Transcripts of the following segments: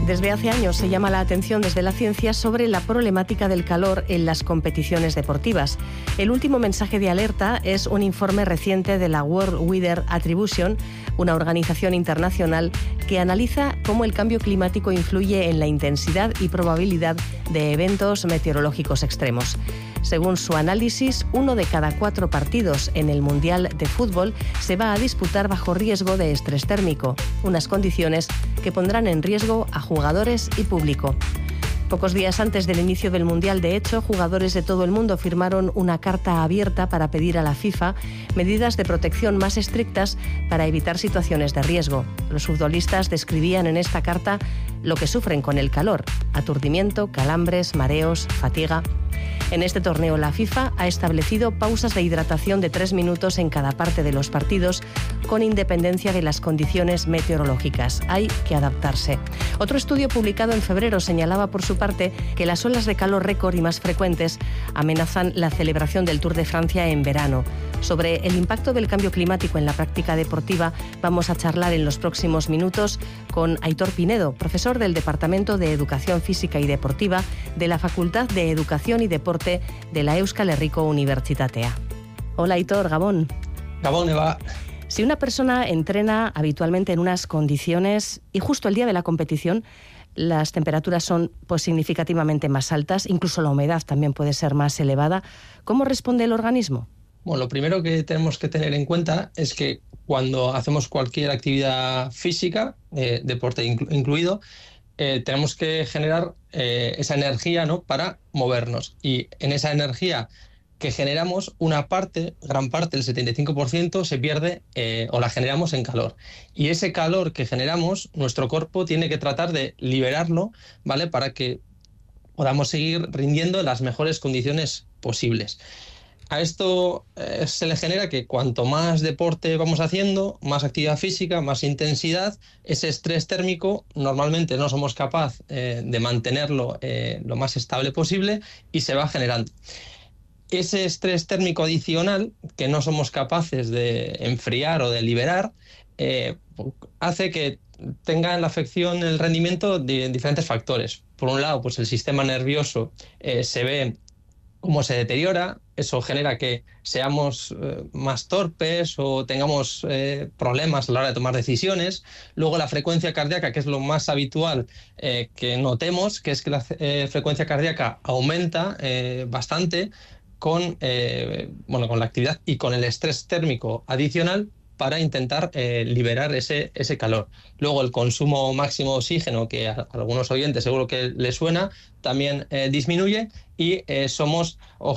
Desde hace años se llama la atención desde la ciencia sobre la problemática del calor en las competiciones deportivas. El último mensaje de alerta es un informe reciente de la World Weather Attribution, una organización internacional que analiza cómo el cambio climático influye en la intensidad y probabilidad de eventos meteorológicos extremos. Según su análisis, 1 de cada 4 partidos en el Mundial de Fútbol se va a disputar bajo riesgo de estrés térmico, unas condiciones que pondrán en riesgo a jugadores y público. Pocos días antes del inicio del Mundial, de hecho, jugadores de todo el mundo firmaron una carta abierta para pedir a la FIFA medidas de protección más estrictas para evitar situaciones de riesgo. Los futbolistas describían en esta carta lo que sufren con el calor: aturdimiento, calambres, mareos, fatiga. En este torneo, la FIFA ha establecido pausas de hidratación de 3 minutos en cada parte de los partidos, con independencia de las condiciones meteorológicas. Hay que adaptarse. Otro estudio publicado en febrero señalaba, por su parte, que las olas de calor récord y más frecuentes amenazan la celebración del Tour de Francia en verano. Sobre el impacto del cambio climático en la práctica deportiva vamos a charlar en los próximos minutos con Aitor Pinedo, profesor del Departamento de Educación Física y Deportiva de la Facultad de Educación y Deporte de la Euskal Herriko Unibertsitatea. Hola Aitor, Gabón. Gabón, Eva. Si una persona entrena habitualmente en unas condiciones y justo el día de la competición las temperaturas son significativamente más altas, incluso la humedad también puede ser más elevada, ¿cómo responde el organismo? Bueno, lo primero que tenemos que tener en cuenta es que cuando hacemos cualquier actividad física, deporte incluido, tenemos que generar esa energía, ¿no?, para movernos. Y en esa energía que generamos, una parte, gran parte, el 75%, se pierde o la generamos en calor. Y ese calor que generamos, nuestro cuerpo tiene que tratar de liberarlo, ¿vale?, para que podamos seguir rindiendo en las mejores condiciones posibles. A esto se le genera que cuanto más deporte vamos haciendo, más actividad física, más intensidad, ese estrés térmico normalmente no somos capaces de mantenerlo lo más estable posible y se va generando. Ese estrés térmico adicional que no somos capaces de enfriar o de liberar hace que tenga en la afección el rendimiento de diferentes factores. Por un lado, pues el sistema nervioso se ve cómo se deteriora. Eso genera que seamos más torpes o tengamos problemas a la hora de tomar decisiones. Luego la frecuencia cardíaca, que es lo más habitual que notemos, que es que la frecuencia cardíaca aumenta bastante con la actividad y con el estrés térmico adicional para intentar liberar ese calor. Luego el consumo máximo de oxígeno, que a algunos oyentes seguro que les suena, también disminuye y somos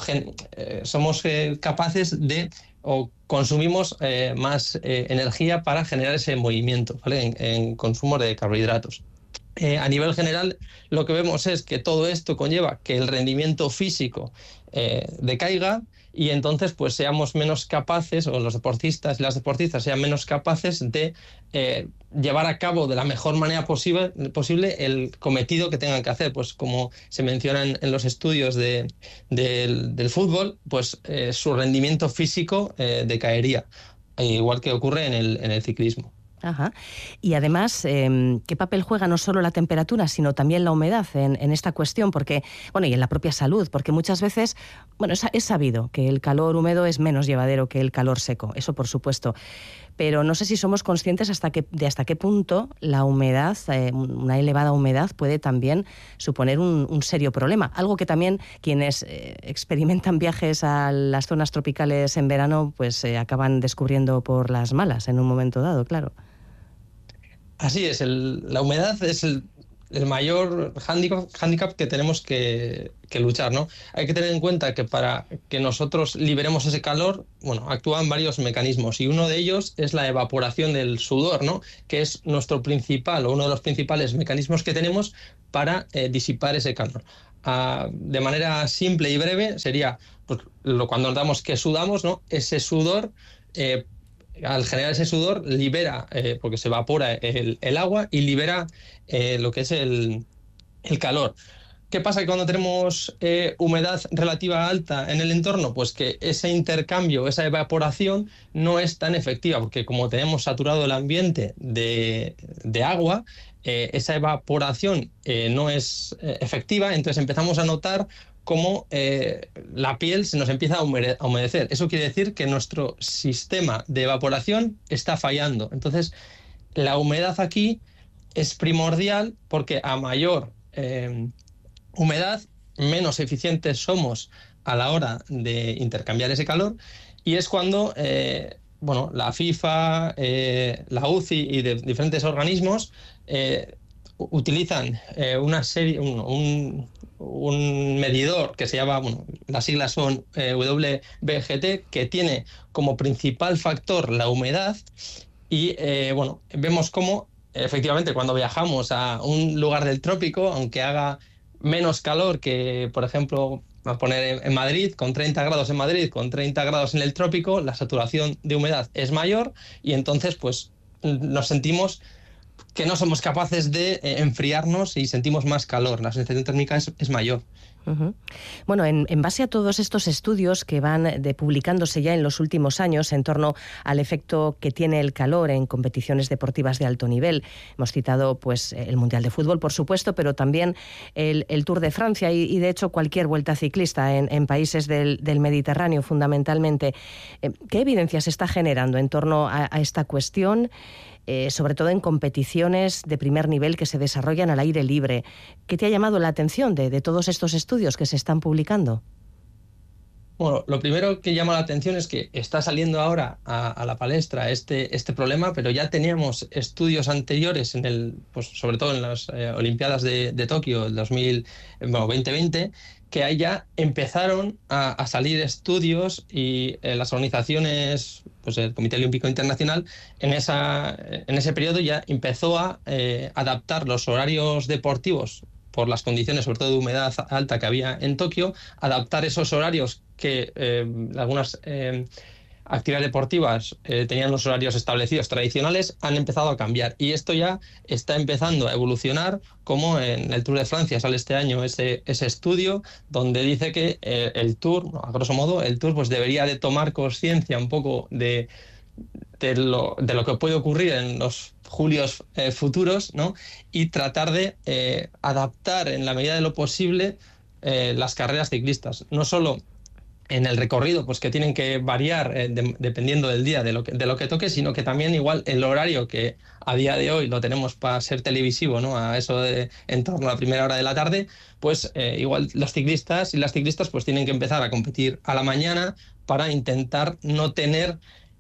capaces de o consumimos más energía para generar ese movimiento, ¿vale?, en consumo de carbohidratos. A nivel general, lo que vemos es que todo esto conlleva que el rendimiento físico decaiga y entonces pues seamos menos capaces, o los deportistas y las deportistas sean menos capaces de llevar a cabo de la mejor manera posible el cometido que tengan que hacer. Pues como se menciona en los estudios del fútbol, pues su rendimiento físico decaería, igual que ocurre en el ciclismo. Ajá. Y además, ¿qué papel juega no solo la temperatura, sino también la humedad en esta cuestión? Porque, y en la propia salud, porque muchas veces, es sabido que el calor húmedo es menos llevadero que el calor seco, eso por supuesto. Pero no sé si somos conscientes de hasta qué punto la humedad, una elevada humedad, puede también suponer un serio problema. Algo que también quienes experimentan viajes a las zonas tropicales en verano, pues acaban descubriendo por las malas en un momento dado, claro. Así es, la humedad es el mayor hándicap que tenemos que luchar, ¿no? Hay que tener en cuenta que para que nosotros liberemos ese calor, actúan varios mecanismos y uno de ellos es la evaporación del sudor, ¿no?, que es nuestro principal o uno de los principales mecanismos que tenemos para disipar ese calor. De manera simple y breve sería cuando notamos que sudamos, ¿no?, ese sudor al generar ese sudor libera, porque se evapora el agua y libera lo que es el calor. ¿Qué pasa que cuando tenemos humedad relativa alta en el entorno? Pues que ese intercambio, esa evaporación no es tan efectiva, porque como tenemos saturado el ambiente de agua, esa evaporación no es efectiva, entonces empezamos a notar cómo la piel se nos empieza a humedecer. Eso quiere decir que nuestro sistema de evaporación está fallando. Entonces, la humedad aquí es primordial porque a mayor humedad, menos eficientes somos a la hora de intercambiar ese calor, y es cuando bueno, la FIFA, la UCI y de diferentes organismos utilizan una serie, un medidor que se llama, bueno, las siglas son WBGT, que tiene como principal factor la humedad, y bueno, vemos cómo efectivamente cuando viajamos a un lugar del trópico, aunque haga menos calor que, por ejemplo, vamos a poner en Madrid, con 30 grados en Madrid, con 30 grados en el trópico, la saturación de humedad es mayor y entonces pues nos sentimos que no somos capaces de enfriarnos y sentimos más calor. La sensación térmica es mayor. Uh-huh. Bueno, en base a todos estos estudios que van publicándose ya en los últimos años en torno al efecto que tiene el calor en competiciones deportivas de alto nivel, hemos citado pues el Mundial de Fútbol, por supuesto, pero también el Tour de Francia y de hecho cualquier vuelta ciclista en países del Mediterráneo fundamentalmente. ¿Qué evidencia se está generando en torno a esta cuestión? Sobre todo en competiciones de primer nivel que se desarrollan al aire libre. ¿Qué te ha llamado la atención de todos estos estudios que se están publicando? Bueno, lo primero que llama la atención es que está saliendo ahora a la palestra este problema, pero ya teníamos estudios anteriores, pues sobre todo en las Olimpiadas de Tokio del 2020, que ahí ya empezaron a salir estudios y las organizaciones, pues el Comité Olímpico Internacional, en ese periodo ya empezó a adaptar los horarios deportivos por las condiciones, sobre todo de humedad alta que había en Tokio, adaptar esos horarios que algunas actividades deportivas tenían los horarios establecidos tradicionales, han empezado a cambiar. Y esto ya está empezando a evolucionar, como en el Tour de Francia sale este año ese estudio donde dice que el Tour, a grosso modo, el Tour pues debería de tomar conciencia un poco de lo que puede ocurrir en los julios futuros, ¿no? Y tratar de adaptar en la medida de lo posible las carreras ciclistas, no solo en el recorrido, pues que tienen que variar dependiendo del día de lo que toque, sino que también igual el horario que a día de hoy lo tenemos para ser televisivo, ¿no? A eso de en torno a la primera hora de la tarde, pues igual los ciclistas y las ciclistas pues tienen que empezar a competir a la mañana para intentar no tener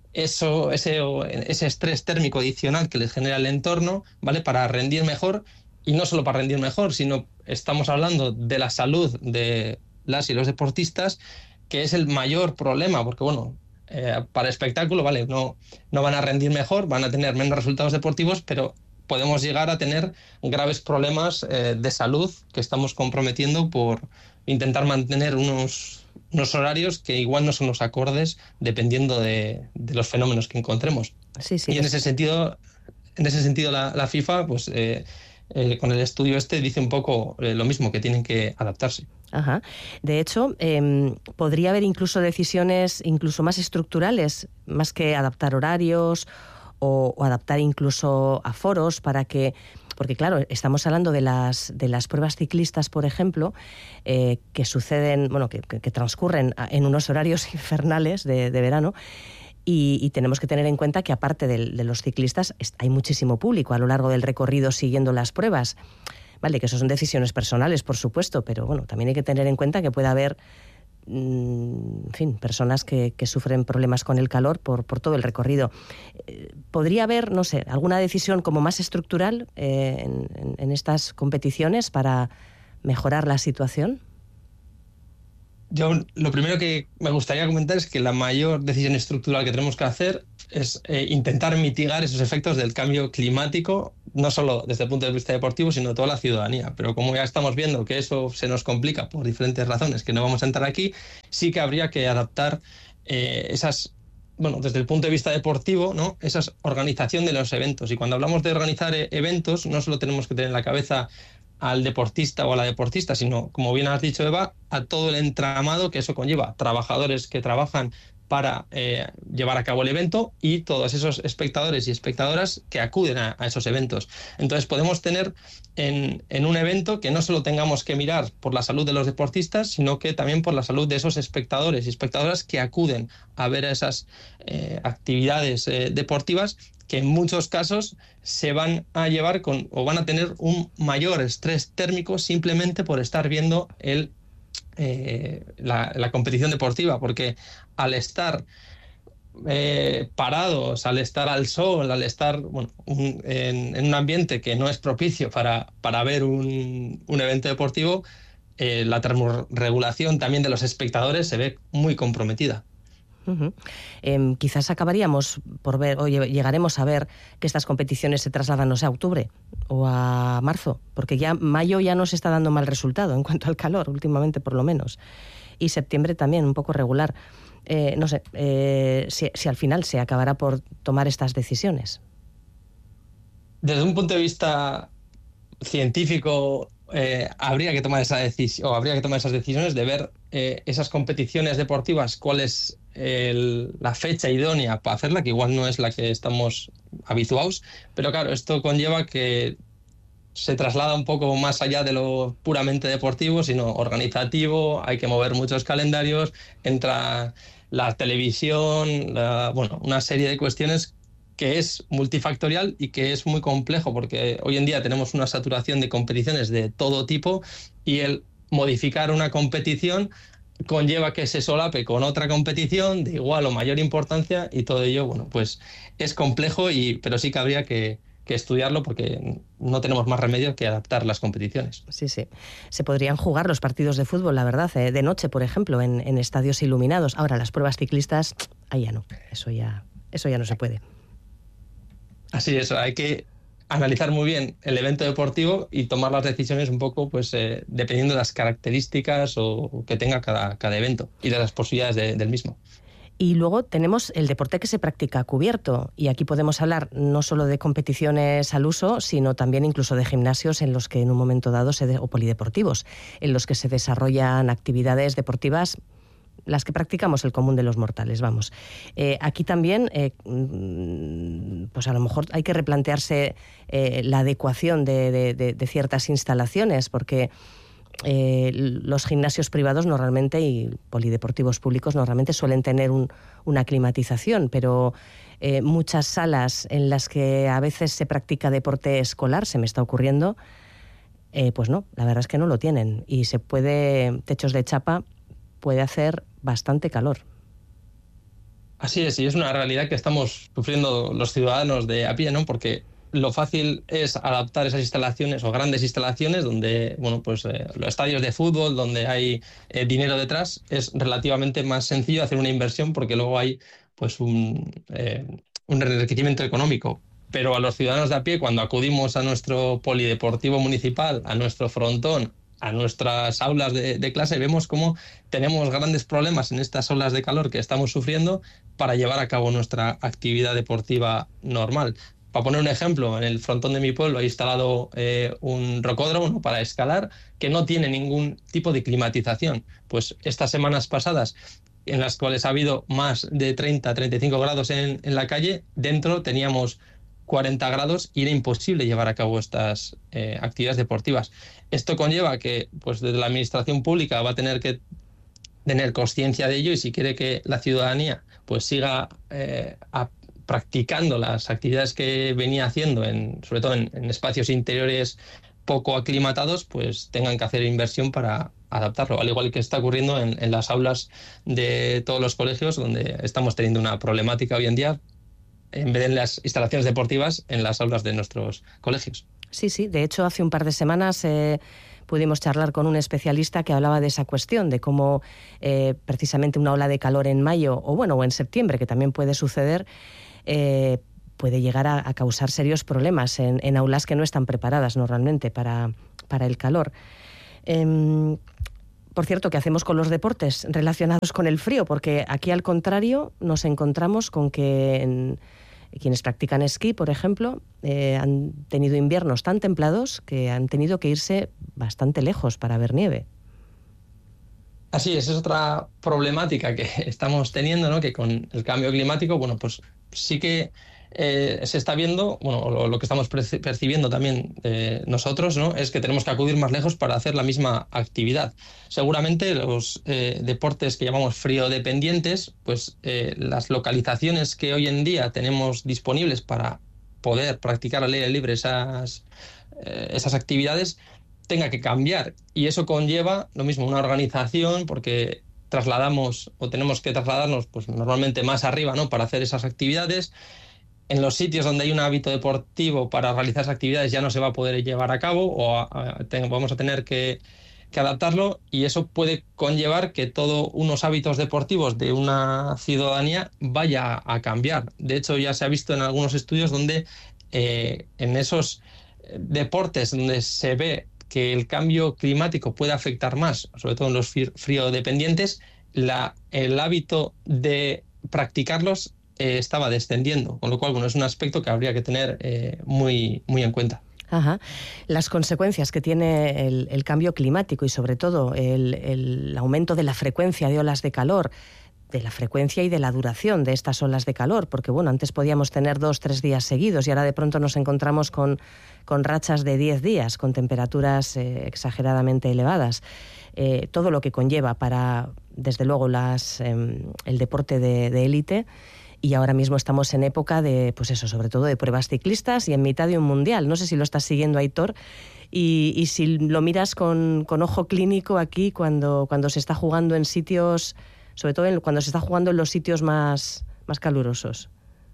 ese estrés térmico adicional que les genera el entorno, ¿vale? Para rendir mejor, y no solo para rendir mejor, sino estamos hablando de la salud de las y los deportistas, que es el mayor problema, porque bueno, para espectáculo, vale, no van a rendir mejor, van a tener menos resultados deportivos, pero podemos llegar a tener graves problemas de salud que estamos comprometiendo por intentar mantener unos horarios que igual no son los acordes dependiendo de los fenómenos que encontremos. Sí, y en ese sentido la FIFA, pues con el estudio dice un poco lo mismo, que tienen que adaptarse. Ajá. De hecho, podría haber incluso decisiones incluso más estructurales, más que adaptar horarios o adaptar incluso aforos para que... Porque claro, estamos hablando de las pruebas ciclistas, por ejemplo, que suceden, bueno, que transcurren en unos horarios infernales de verano, y tenemos que tener en cuenta que aparte de los ciclistas hay muchísimo público a lo largo del recorrido siguiendo las pruebas. Vale, que eso son decisiones personales, por supuesto, pero bueno, también hay que tener en cuenta que puede haber en fin, personas que sufren problemas con el calor por todo el recorrido. ¿Podría haber, no sé, alguna decisión como más estructural en estas competiciones para mejorar la situación? Yo lo primero que me gustaría comentar es que la mayor decisión estructural que tenemos que hacer es intentar mitigar esos efectos del cambio climático, no solo desde el punto de vista deportivo, sino toda la ciudadanía. Pero como ya estamos viendo que eso se nos complica por diferentes razones que no vamos a entrar aquí, sí que habría que adaptar desde el punto de vista deportivo, ¿no? Esa organización de los eventos. Y cuando hablamos de organizar eventos, no solo tenemos que tener en la cabeza al deportista o a la deportista, sino, como bien has dicho, Eva, a todo el entramado que eso conlleva. Trabajadores que trabajan para llevar a cabo el evento y todos esos espectadores y espectadoras que acuden a esos eventos. Entonces podemos tener en un evento que no solo tengamos que mirar por la salud de los deportistas, sino que también por la salud de esos espectadores y espectadoras que acuden a ver esas actividades deportivas, que en muchos casos se van a llevar o van a tener un mayor estrés térmico simplemente por estar viendo la competición deportiva, porque al estar parados, al estar al sol, al estar en un ambiente que no es propicio para ver un evento deportivo, la termorregulación también de los espectadores se ve muy comprometida. Uh-huh. Quizás acabaríamos por ver, o llegaremos a ver que estas competiciones se trasladan, no sé, a octubre o a marzo, porque ya mayo ya nos está dando mal resultado en cuanto al calor, últimamente por lo menos, y septiembre también un poco regular. No sé si al final se acabará por tomar estas decisiones. Desde un punto de vista científico, habría que tomar esa decisión, o habría que tomar esas decisiones de ver esas competiciones deportivas, cuál es la fecha idónea para hacerla, que igual no es la que estamos habituados, pero claro, esto conlleva que se traslada un poco más allá de lo puramente deportivo, sino organizativo. Hay que mover muchos calendarios, entra la televisión, una serie de cuestiones que es multifactorial y que es muy complejo, porque hoy en día tenemos una saturación de competiciones de todo tipo y el modificar una competición conlleva que se solape con otra competición de igual o mayor importancia, y todo ello, pues es complejo, pero sí que habría que estudiarlo, porque no tenemos más remedio que adaptar las competiciones. Sí. Se podrían jugar los partidos de fútbol, la verdad, de noche, por ejemplo, en estadios iluminados. Ahora, las pruebas ciclistas, ahí ya no. Eso ya no se puede. Así es, hay que analizar muy bien el evento deportivo y tomar las decisiones un poco, dependiendo de las características o que tenga cada evento y de las posibilidades del mismo. Y luego tenemos el deporte que se practica cubierto, y aquí podemos hablar no solo de competiciones al uso, sino también incluso de gimnasios en los que en un momento dado o polideportivos, en los que se desarrollan actividades deportivas, las que practicamos el común de los mortales, vamos. Aquí también, pues a lo mejor hay que replantearse la adecuación de ciertas instalaciones, porque los gimnasios privados normalmente y polideportivos públicos normalmente suelen tener una climatización, pero muchas salas en las que a veces se practica deporte escolar, se me está ocurriendo, pues no, la verdad es que no lo tienen, y techos de chapa, puede hacer bastante calor. Así es, y es una realidad que estamos sufriendo los ciudadanos de a pie, ¿no? Porque lo fácil es adaptar esas instalaciones o grandes instalaciones donde, los estadios de fútbol, donde hay dinero detrás, es relativamente más sencillo hacer una inversión, porque luego hay un enriquecimiento económico. Pero a los ciudadanos de a pie, cuando acudimos a nuestro polideportivo municipal, a nuestro frontón, a nuestras aulas de clase, vemos cómo tenemos grandes problemas en estas olas de calor que estamos sufriendo para llevar a cabo nuestra actividad deportiva normal. Para poner un ejemplo, en el frontón de mi pueblo he instalado un rocódromo para escalar que no tiene ningún tipo de climatización. Pues estas semanas pasadas, en las cuales ha habido más de 30-35 grados en la calle, dentro teníamos 40 grados y era imposible llevar a cabo estas actividades deportivas. Esto conlleva que desde la administración pública va a tener que tener conciencia de ello, y si quiere que la ciudadanía siga practicando las actividades que venía haciendo, sobre todo en espacios interiores poco aclimatados, pues tengan que hacer inversión para adaptarlo, al igual que está ocurriendo en las aulas de todos los colegios, donde estamos teniendo una problemática hoy en día, en vez de en las instalaciones deportivas, en las aulas de nuestros colegios. Sí, de hecho hace un par de semanas pudimos charlar con un especialista que hablaba de esa cuestión, de cómo precisamente una ola de calor en mayo o en septiembre, que también puede suceder, puede llegar a causar serios problemas en aulas que no están preparadas normalmente para el calor. Por cierto, ¿qué hacemos con los deportes relacionados con el frío? Porque aquí, al contrario, nos encontramos con que Quienes practican esquí, por ejemplo, han tenido inviernos tan templados que han tenido que irse bastante lejos para ver nieve. Así es otra problemática que estamos teniendo, ¿no? Que con el cambio climático, bueno, pues sí que se está viendo, bueno, lo que estamos percibiendo también nosotros, ¿no? Es que tenemos que acudir más lejos para hacer la misma actividad. Seguramente los deportes que llamamos frío dependientes, pues las localizaciones que hoy en día tenemos disponibles para poder practicar al aire libre esas actividades, tenga que cambiar. Y eso conlleva lo mismo, una organización, porque trasladamos o tenemos que trasladarnos pues normalmente más arriba, ¿no? Para hacer esas actividades. En los sitios donde hay un hábito deportivo para realizar esas actividades ya no se va a poder llevar a cabo o vamos a tener que adaptarlo, y eso puede conllevar que todos unos hábitos deportivos de una ciudadanía vaya a cambiar. De hecho, ya se ha visto en algunos estudios donde en esos deportes donde se ve que el cambio climático puede afectar más, sobre todo en los frío-dependientes, el hábito de practicarlos estaba descendiendo, con lo cual, bueno, es un aspecto que habría que tener muy, muy en cuenta. Ajá. Las consecuencias que tiene el cambio climático y sobre todo el aumento de la frecuencia de olas de calor, de la frecuencia y de la duración de estas olas de calor, porque bueno, antes podíamos tener 2-3 días seguidos y ahora de pronto nos encontramos con rachas de 10 días, con temperaturas exageradamente elevadas. Todo lo que conlleva para, desde luego, el deporte de élite. Y ahora mismo estamos en época de, pues eso, sobre todo de pruebas ciclistas y en mitad de un mundial. No sé si lo estás siguiendo, Aitor, y si lo miras con ojo clínico aquí cuando se está jugando en sitios, sobre todo cuando se está jugando en los sitios más calurosos.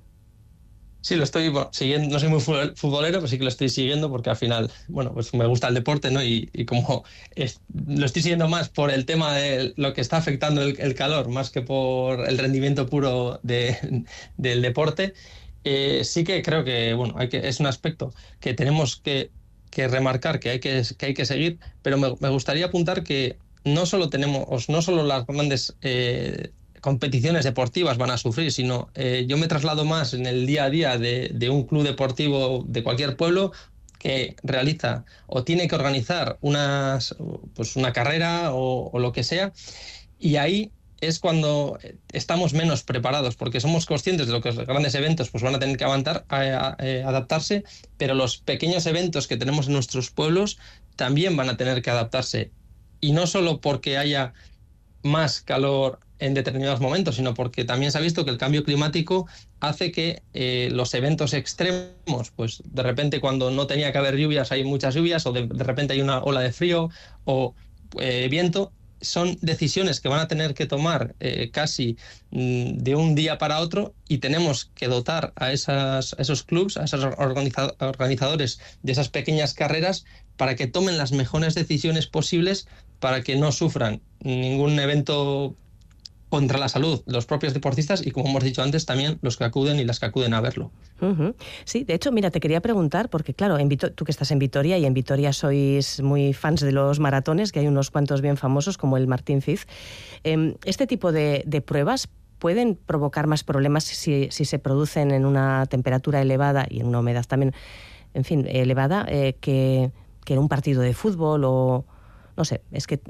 Sí, lo estoy siguiendo. No soy muy futbolero, pero sí que lo estoy siguiendo porque al final, bueno, pues me gusta el deporte, ¿no? Y como lo estoy siguiendo más por el tema de lo que está afectando el calor, más que por el rendimiento puro del deporte, sí que creo que, bueno, es un aspecto que tenemos que remarcar, que hay que seguir, pero me gustaría apuntar que no solo las grandes competiciones deportivas van a sufrir, sino yo me traslado más en el día a día de un club deportivo de cualquier pueblo que realiza o tiene que organizar una carrera o lo que sea, y ahí es cuando estamos menos preparados, porque somos conscientes de lo que los grandes eventos pues van a tener que adaptarse, pero los pequeños eventos que tenemos en nuestros pueblos también van a tener que adaptarse, y no solo porque haya más calor en determinados momentos, sino porque también se ha visto que el cambio climático hace que los eventos extremos, pues de repente cuando no tenía que haber lluvias hay muchas lluvias, o de repente hay una ola de frío o viento. Son decisiones que van a tener que tomar casi de un día para otro, y tenemos que dotar a esos clubs, a esos organizadores de esas pequeñas carreras, para que tomen las mejores decisiones posibles para que no sufran ningún evento contra la salud los propios deportistas y, como hemos dicho antes, también los que acuden y las que acuden a verlo. Uh-huh. Sí, de hecho, mira, te quería preguntar, porque claro, tú que estás en Vitoria, y en Vitoria sois muy fans de los maratones, que hay unos cuantos bien famosos, como el Martín Fiz. Este tipo de pruebas pueden provocar más problemas si se producen en una temperatura elevada y en una humedad también, en fin, elevada, que en un partido de fútbol, o no sé, es que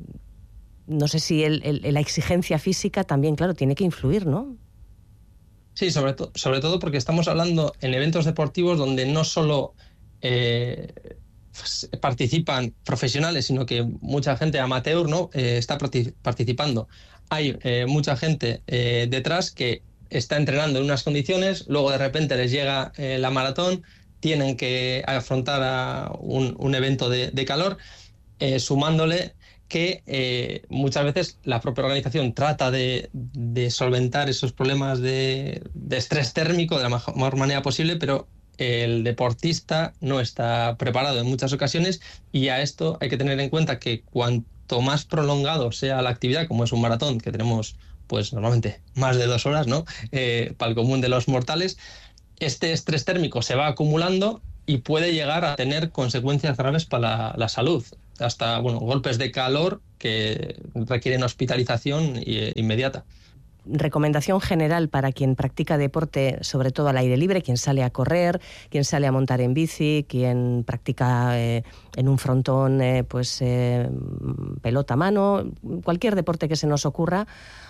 no sé si la exigencia física también, claro, tiene que influir, ¿no? Sí, sobre todo porque estamos hablando en eventos deportivos donde no solo participan profesionales, sino que mucha gente amateur, ¿no? Está participando. Hay mucha gente detrás que está entrenando en unas condiciones, luego de repente les llega la maratón, tienen que afrontar a un evento de calor, sumándole que muchas veces la propia organización trata de solventar esos problemas de estrés térmico de la mejor manera posible, pero el deportista no está preparado en muchas ocasiones, y a esto hay que tener en cuenta que cuanto más prolongado sea la actividad, como es un maratón, que tenemos pues normalmente más de 2 horas, ¿no? Para el común de los mortales, este estrés térmico se va acumulando y puede llegar a tener consecuencias graves para la salud. Hasta golpes de calor que requieren hospitalización inmediata. recomendación general para quien practica deporte, sobre todo al aire libre, quien sale a correr, quien sale a montar en bici, quien practica en un frontón pelota a mano, cualquier deporte que se nos ocurra.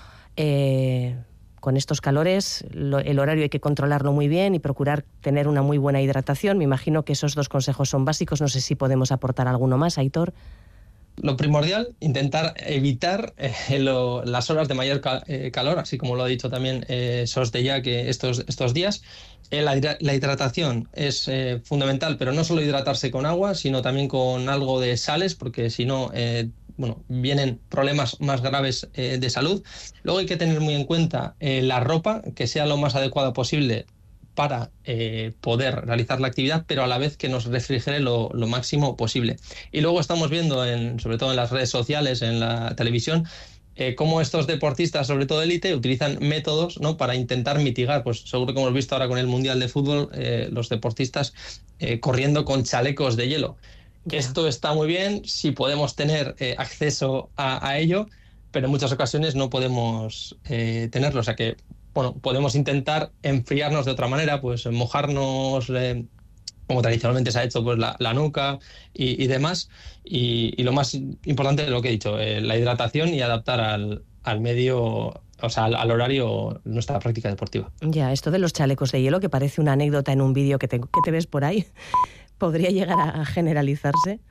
Con estos calores el horario hay que controlarlo muy bien y procurar tener una muy buena hidratación. Me imagino que esos 2 consejos son básicos. No sé si podemos aportar alguno más, Aitor. Lo primordial, intentar evitar las horas de mayor calor, así como lo ha dicho también Sos de Ya, que estos días. La hidratación es fundamental, pero no solo hidratarse con agua, sino también con algo de sales, porque si no, vienen problemas más graves de salud. Luego hay que tener muy en cuenta la ropa, que sea lo más adecuada posible para poder realizar la actividad, pero a la vez que nos refrigere lo máximo posible. Y luego estamos viendo, sobre todo en las redes sociales, en la televisión, cómo estos deportistas, sobre todo élite, utilizan métodos, ¿no?, para intentar mitigar. Pues seguro que hemos visto ahora con el Mundial de Fútbol, los deportistas corriendo con chalecos de hielo. Esto está muy bien si podemos tener acceso a ello, pero en muchas ocasiones no podemos tenerlo. O sea que, podemos intentar enfriarnos de otra manera, pues mojarnos, como tradicionalmente se ha hecho, pues la nuca y demás. Y lo más importante es lo que he dicho, la hidratación y adaptar al medio, o sea, al horario, nuestra práctica deportiva. Ya, esto de los chalecos de hielo, que parece una anécdota en un vídeo que te ves por ahí, ¿podría llegar a generalizarse?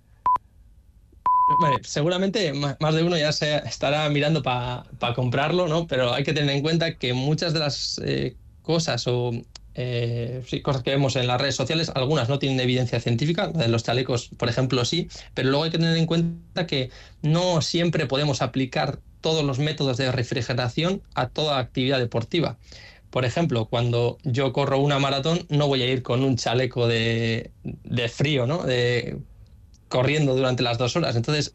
Vale, seguramente más de uno ya se estará mirando para comprarlo, ¿no? Pero hay que tener en cuenta que muchas de las cosas cosas que vemos en las redes sociales, algunas no tienen evidencia científica, la de los chalecos, por ejemplo, sí, pero luego hay que tener en cuenta que no siempre podemos aplicar todos los métodos de refrigeración a toda actividad deportiva. Por ejemplo, cuando yo corro una maratón, no voy a ir con un chaleco de frío, ¿no?, corriendo durante las 2 horas. Entonces,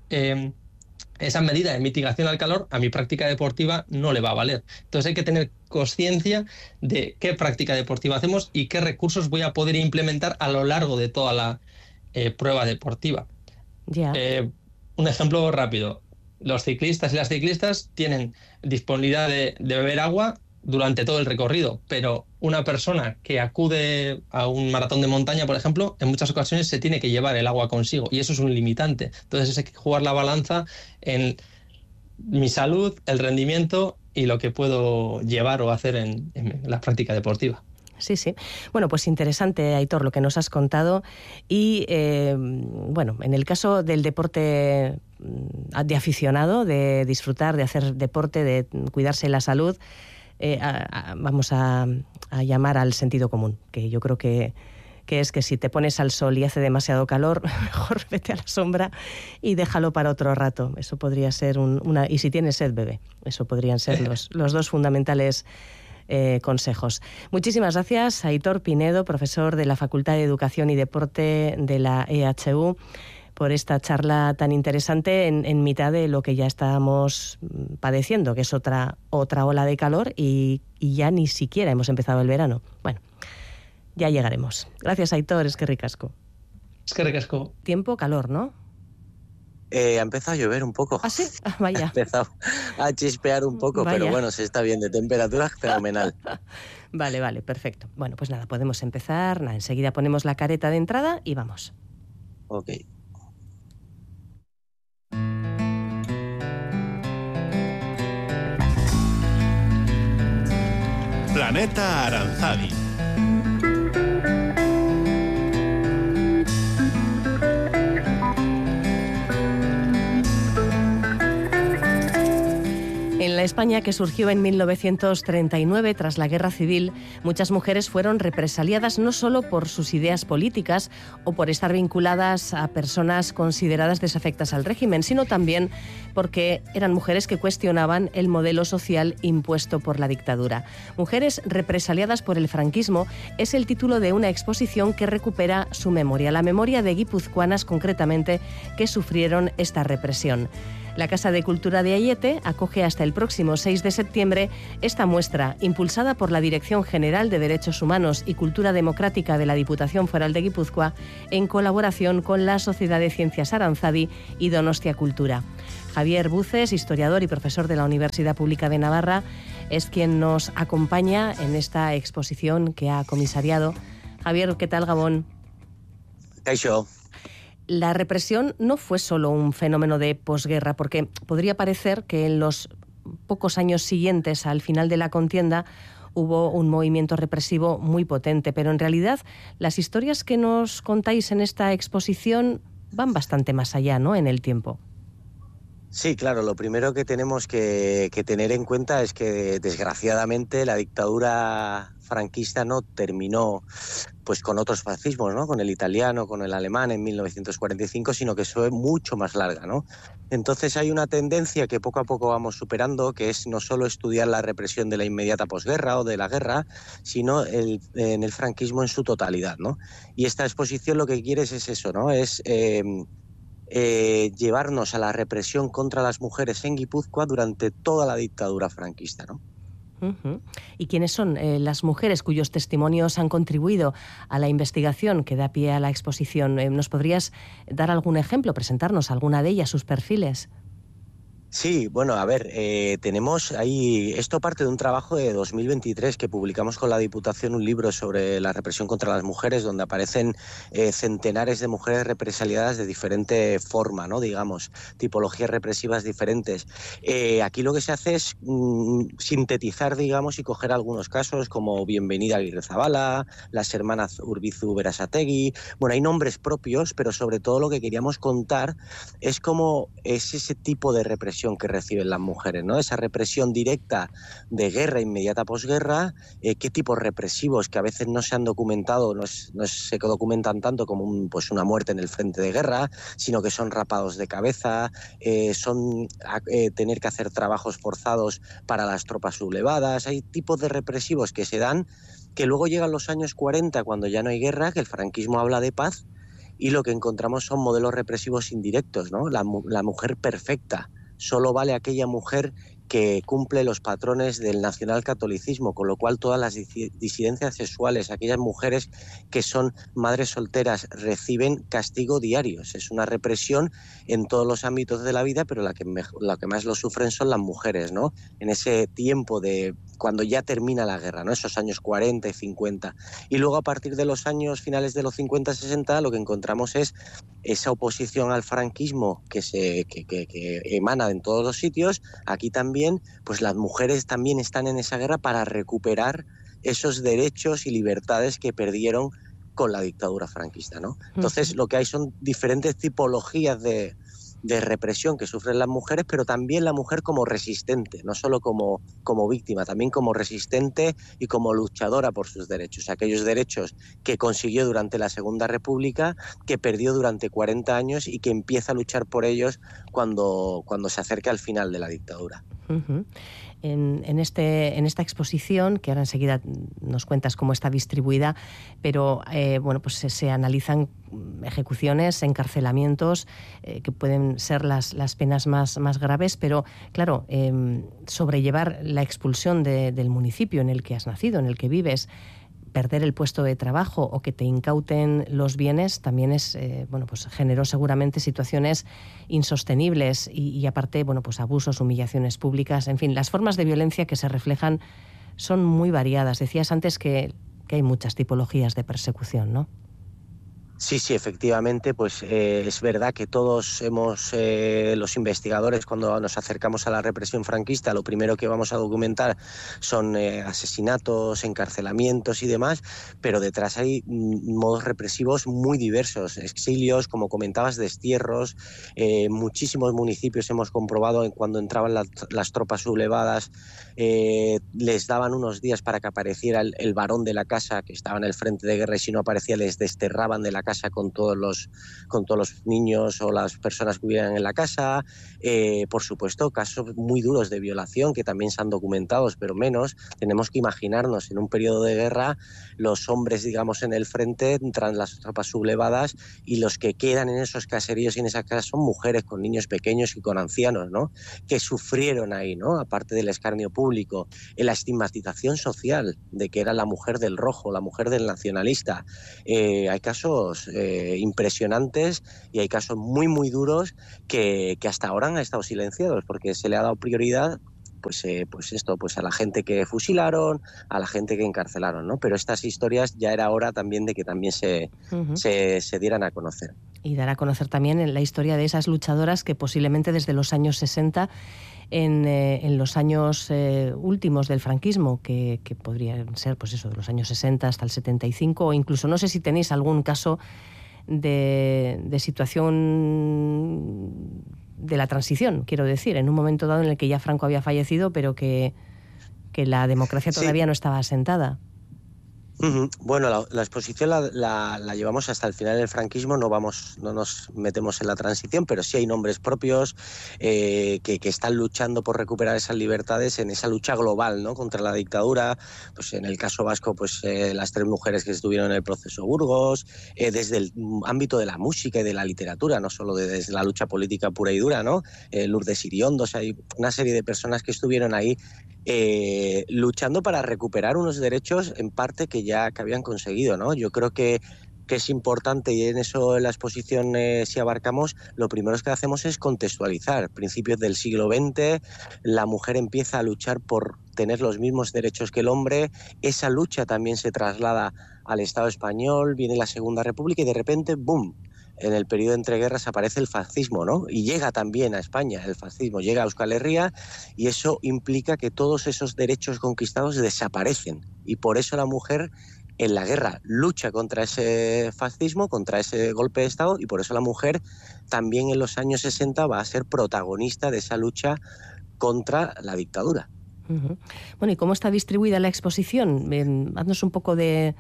esa medida de mitigación al calor a mi práctica deportiva no le va a valer. Entonces hay que tener conciencia de qué práctica deportiva hacemos y qué recursos voy a poder implementar a lo largo de toda la prueba deportiva. Un ejemplo rápido. Los ciclistas y las ciclistas tienen disponibilidad de beber agua durante todo el recorrido, pero una persona que acude a un maratón de montaña, por ejemplo, en muchas ocasiones se tiene que llevar el agua consigo y eso es un limitante. Entonces hay que jugar la balanza en mi salud, el rendimiento y lo que puedo llevar o hacer en la práctica deportiva. Sí, sí. Bueno, pues interesante, Aitor, lo que nos has contado. Y, en el caso del deporte de aficionado, de disfrutar, de hacer deporte, de cuidarse la salud, vamos a llamar al sentido común, que yo creo que es que si te pones al sol y hace demasiado calor, mejor vete a la sombra y déjalo para otro rato. Eso podría ser y si tienes sed, bebe. Eso podrían ser los 2 fundamentales consejos. Muchísimas gracias, Aitor Pinedo, profesor de la Facultad de Educación y Deporte de la EHU, por esta charla tan interesante en mitad de lo que ya estábamos padeciendo, que es otra ola de calor y ya ni siquiera hemos empezado el verano. Bueno, ya llegaremos. Gracias, Aitor, eskerrik asko. Eskerrik asko. Tiempo, calor, ¿no? Ha empezado a llover un poco. ¿Ah, sí? Vaya. Ha empezado a chispear un poco, vaya. Pero bueno, se está bien, de temperatura fenomenal. Vale, perfecto. Bueno, pues nada, podemos empezar. Enseguida ponemos la careta de entrada y vamos. Ok. Planeta Aranzadi. En la España que surgió en 1939 tras la Guerra Civil, muchas mujeres fueron represaliadas no solo por sus ideas políticas o por estar vinculadas a personas consideradas desafectas al régimen, sino también porque eran mujeres que cuestionaban el modelo social impuesto por la dictadura. Mujeres represaliadas por el franquismo es el título de una exposición que recupera su memoria, la memoria de guipuzcoanas concretamente que sufrieron esta represión. La Casa de Cultura de Aiete acoge hasta el próximo 6 de septiembre esta muestra, impulsada por la Dirección General de Derechos Humanos y Cultura Democrática de la Diputación Foral de Guipúzcoa, en colaboración con la Sociedad de Ciencias Aranzadi y Donostia Cultura. Javier Buces, historiador y profesor de la Universidad Pública de Navarra, es quien nos acompaña en esta exposición que ha comisariado. Javier, ¿qué tal, Gabón? Caixo. La represión no fue solo un fenómeno de posguerra, porque podría parecer que en los pocos años siguientes al final de la contienda hubo un movimiento represivo muy potente, pero en realidad las historias que nos contáis en esta exposición van bastante más allá, ¿no?, en el tiempo. Sí, claro, lo primero que tenemos que tener en cuenta es que desgraciadamente la dictadura franquista no terminó pues con otros fascismos, ¿no?, con el italiano, con el alemán en 1945, sino que fue mucho más larga, ¿no? Entonces hay una tendencia que poco a poco vamos superando, que es no solo estudiar la represión de la inmediata posguerra o de la guerra, sino en el franquismo en su totalidad, ¿no? Y esta exposición lo que quiere es eso, ¿no? Es llevarnos a la represión contra las mujeres en Guipúzcoa durante toda la dictadura franquista, ¿no? Uh-huh. ¿Y quiénes son las mujeres cuyos testimonios han contribuido a la investigación que da pie a la exposición? ¿Nos podrías dar algún ejemplo, presentarnos alguna de ellas, sus perfiles? Sí, bueno, a ver, tenemos ahí, esto parte de un trabajo de 2023 que publicamos con la Diputación, un libro sobre la represión contra las mujeres, donde aparecen centenares de mujeres represaliadas de diferente forma, ¿no?, digamos, tipologías represivas diferentes. Aquí lo que se hace es sintetizar, digamos, y coger algunos casos como Bienvenida Aguirrezabala, las hermanas Urbizu Berasategui. Bueno, hay nombres propios, pero sobre todo lo que queríamos contar es cómo es ese tipo de represión que reciben las mujeres, ¿no? Esa represión directa de guerra, inmediata posguerra, qué tipos represivos que a veces no se han documentado, no se documentan tanto como una muerte en el frente de guerra, sino que son rapados de cabeza, son tener que hacer trabajos forzados para las tropas sublevadas. Hay tipos de represivos que se dan, que luego llegan los años 40, cuando ya no hay guerra, que el franquismo habla de paz, y lo que encontramos son modelos represivos indirectos, ¿no? La mujer perfecta. Solo vale aquella mujer que cumple los patrones del nacionalcatolicismo, con lo cual todas las disidencias sexuales, aquellas mujeres que son madres solteras, reciben castigo diarios. Es una represión en todos los ámbitos de la vida, pero la que más lo sufren son las mujeres, ¿no? En ese tiempo de cuando ya termina la guerra, ¿no?, esos años 40 y 50. Y luego a partir de los años finales de los 50-60 lo que encontramos es esa oposición al franquismo que emana en todos los sitios. Aquí también, pues las mujeres también están en esa guerra para recuperar esos derechos y libertades que perdieron con la dictadura franquista, ¿no? Entonces lo que hay son diferentes tipologías de represión que sufren las mujeres, pero también la mujer como resistente, no solo como víctima, también como resistente y como luchadora por sus derechos, aquellos derechos que consiguió durante la Segunda República, que perdió durante 40 años y que empieza a luchar por ellos cuando se acerca al final de la dictadura. Uh-huh. En esta exposición, que ahora enseguida nos cuentas cómo está distribuida, pero pues se analizan ejecuciones, encarcelamientos, que pueden ser las penas más graves, pero claro, sobrellevar la expulsión del municipio en el que has nacido, en el que vives, perder el puesto de trabajo o que te incauten los bienes también es pues generó seguramente situaciones insostenibles y aparte pues abusos, humillaciones públicas, en fin, las formas de violencia que se reflejan son muy variadas. Decías antes que hay muchas tipologías de persecución, ¿no? Sí, efectivamente, pues es verdad que todos los investigadores, cuando nos acercamos a la represión franquista, lo primero que vamos a documentar son asesinatos, encarcelamientos y demás, pero detrás hay modos represivos muy diversos, exilios, como comentabas, destierros. Muchísimos municipios hemos comprobado cuando entraban las tropas sublevadas, les daban unos días para que apareciera el varón de la casa que estaba en el frente de guerra, y si no aparecía les desterraban de la casa casa con todos los niños o las personas que vivieran en la casa. Por supuesto, casos muy duros de violación que también se han documentado, pero menos. Tenemos que imaginarnos en un periodo de guerra los hombres, digamos, en el frente, entran las tropas sublevadas y los que quedan en esos caseríos y en esas casas son mujeres con niños pequeños y con ancianos, ¿no? Que sufrieron ahí, ¿no? Aparte del escarnio público, en la estigmatización social de que era la mujer del rojo, la mujer del nacionalista. Hay casos impresionantes y hay casos muy, muy duros que hasta ahora han estado silenciados porque se le ha dado prioridad pues a la gente que fusilaron, a la gente que encarcelaron, ¿no? Pero estas historias ya era hora también de que también se dieran a conocer. Y dar a conocer también la historia de esas luchadoras que posiblemente desde los años 60, en los años últimos del franquismo, que podrían ser pues eso, de los años 60 hasta el 75, o incluso no sé si tenéis algún caso de situación de la transición, quiero decir, en un momento dado en el que ya Franco había fallecido, pero que la democracia todavía no estaba asentada. Bueno, la exposición la llevamos hasta el final del franquismo, no nos metemos en la transición, pero sí hay nombres propios que están luchando por recuperar esas libertades en esa lucha global, ¿no? Contra la dictadura. Pues en el caso vasco, pues las 3 mujeres que estuvieron en el proceso Burgos, desde el ámbito de la música y de la literatura, no solo desde la lucha política pura y dura, ¿no? Lourdes Iriondo, o sea, hay una serie de personas que estuvieron ahí luchando para recuperar unos derechos en parte que habían conseguido, ¿no? Yo creo que es importante, y en eso en la exposición si abarcamos, lo primero que hacemos es contextualizar. Principios del siglo XX, la mujer empieza a luchar por tener los mismos derechos que el hombre, esa lucha también se traslada al Estado español, viene la Segunda República y de repente, ¡boom!, en el periodo entre guerras aparece el fascismo, ¿no? Y llega también a España el fascismo, llega a Euskal Herria y eso implica que todos esos derechos conquistados desaparecen. Y por eso la mujer en la guerra lucha contra ese fascismo, contra ese golpe de Estado, y por eso la mujer también en los años 60 va a ser protagonista de esa lucha contra la dictadura. Uh-huh. Bueno, ¿y cómo está distribuida la exposición? Haznos un poco de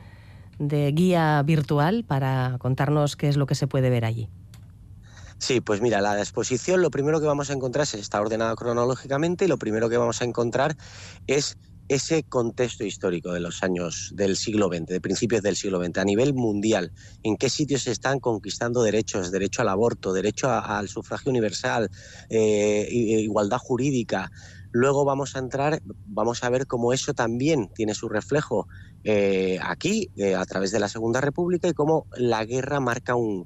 guía virtual para contarnos qué es lo que se puede ver allí. Sí, pues mira, la exposición lo primero que vamos a encontrar está ordenada cronológicamente y lo primero que vamos a encontrar es ese contexto histórico de los años del siglo XX, de principios del siglo XX, a nivel mundial, en qué sitios se están conquistando derechos, derecho al aborto, derecho al sufragio universal, igualdad jurídica. Luego vamos a ver cómo eso también tiene su reflejo aquí, a través de la Segunda República, y cómo la guerra marca un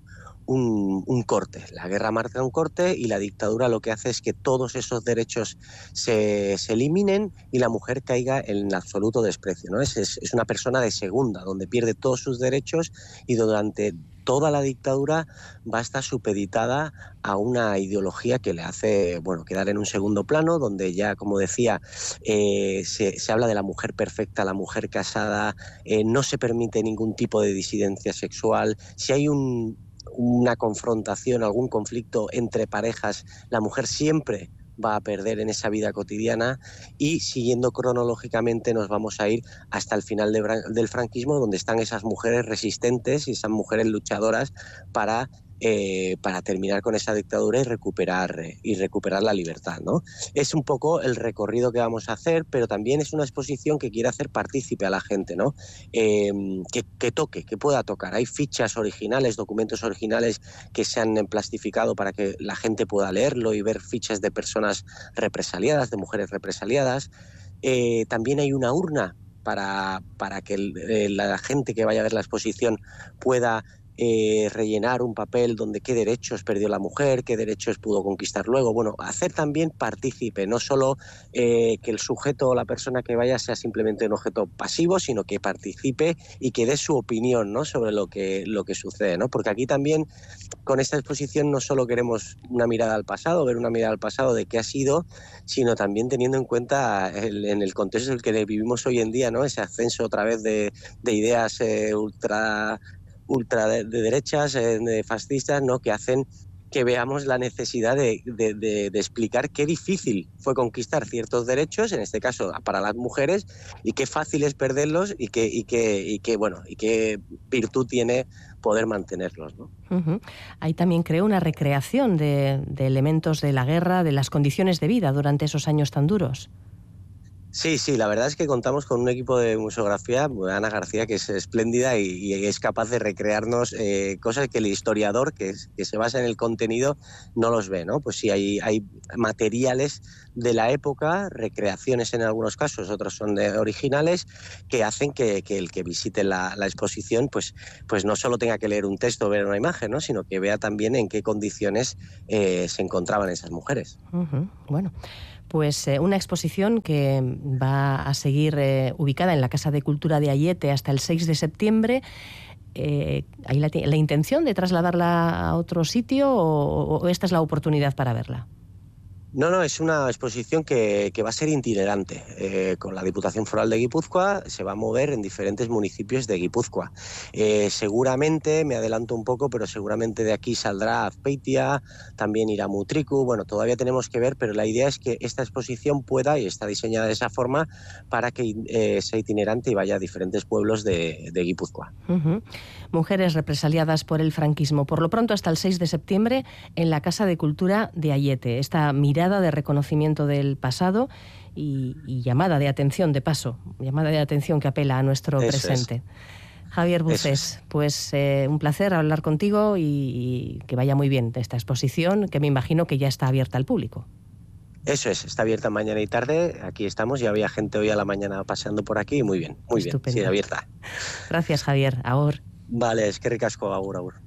corte. La guerra marca un corte y la dictadura lo que hace es que todos esos derechos se eliminen y la mujer caiga en absoluto desprecio, ¿no? Es una persona de segunda, donde pierde todos sus derechos y durante toda la dictadura va a estar supeditada a una ideología que le hace, quedar en un segundo plano, donde ya, como decía, se habla de la mujer perfecta, la mujer casada, no se permite ningún tipo de disidencia sexual. Si hay una confrontación, algún conflicto entre parejas, la mujer siempre va a perder en esa vida cotidiana, y siguiendo cronológicamente nos vamos a ir hasta el final del franquismo, donde están esas mujeres resistentes y esas mujeres luchadoras para terminar con esa dictadura y recuperar la libertad, ¿no? Es un poco el recorrido que vamos a hacer, pero también es una exposición que quiere hacer partícipe a la gente, ¿no? Que toque, que pueda tocar. Hay fichas originales, documentos originales que se han plastificado para que la gente pueda leerlo y ver fichas de personas represaliadas, de mujeres represaliadas. También hay una urna para que la gente que vaya a ver la exposición pueda rellenar un papel donde qué derechos perdió la mujer, qué derechos pudo conquistar luego. Hacer también partícipe, no solo que el sujeto o la persona que vaya sea simplemente un objeto pasivo, sino que participe y que dé su opinión, ¿no?, sobre lo que sucede, ¿no? Porque aquí también, con esta exposición, no solo queremos una mirada al pasado, ver una mirada al pasado de qué ha sido, sino también teniendo en cuenta en el contexto en el que vivimos hoy en día, ¿no?, ese ascenso otra vez de ideas ultra de derechas, de fascistas, ¿no?, que hacen que veamos la necesidad de explicar qué difícil fue conquistar ciertos derechos, en este caso para las mujeres, y qué fácil es perderlos y qué virtud tiene poder mantenerlos, ¿no? Uh-huh. Hay también, creo, una recreación de elementos de la guerra, de las condiciones de vida durante esos años tan duros. Sí, la verdad es que contamos con un equipo de museografía, Ana García, que es espléndida y es capaz de recrearnos cosas que el historiador, que se basa en el contenido, no los ve, ¿no? Pues sí, hay materiales de la época, recreaciones en algunos casos, otros son originales, que hacen que el que visite la exposición pues no solo tenga que leer un texto o ver una imagen, ¿no? Sino que vea también en qué condiciones se encontraban esas mujeres. Uh-huh. Bueno, pues una exposición que va a seguir ubicada en la Casa de Cultura de Aiete hasta el 6 de septiembre. ¿Hay la intención de trasladarla a otro sitio o esta es la oportunidad para verla? No, es una exposición que va a ser itinerante. Con la Diputación Foral de Guipúzcoa se va a mover en diferentes municipios de Guipúzcoa. Seguramente, me adelanto un poco, pero seguramente de aquí saldrá Azpeitia, también irá Mutriku. Bueno, todavía tenemos que ver, pero la idea es que esta exposición pueda, y está diseñada de esa forma, para que sea itinerante y vaya a diferentes pueblos de Guipúzcoa. Uh-huh. Mujeres represaliadas por el franquismo. Por lo pronto, hasta el 6 de septiembre, en la Casa de Cultura de Aiete. Esta mirada de reconocimiento del pasado y llamada de atención, de paso, llamada de atención que apela a nuestro presente. Javier Bucés, pues un placer hablar contigo y que vaya muy bien esta exposición, que me imagino que ya está abierta al público. Eso es, está abierta mañana y tarde, aquí estamos, ya había gente hoy a la mañana paseando por aquí, muy bien, Estupendo. sí, abierta. Gracias, Javier, agur. Vale, eskerrik asko, agur.